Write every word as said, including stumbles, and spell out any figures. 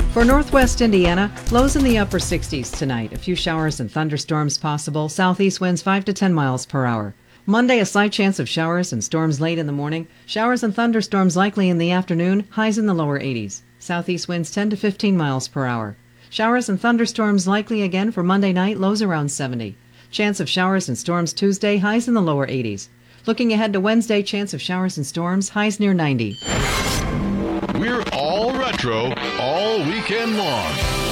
For northwest Indiana, lows in the upper sixties tonight. A few showers and thunderstorms possible. Southeast winds five to ten miles per hour. Monday, a slight chance of showers and storms late in the morning. Showers and thunderstorms likely in the afternoon. Highs in the lower eighties. Southeast winds ten to fifteen miles per hour. Showers and thunderstorms likely again for Monday night. Lows around seventy. Chance of showers and storms Tuesday. Highs in the lower eighties. Looking ahead to Wednesday, chance of showers and storms. Highs near ninety. We're all retro all weekend long.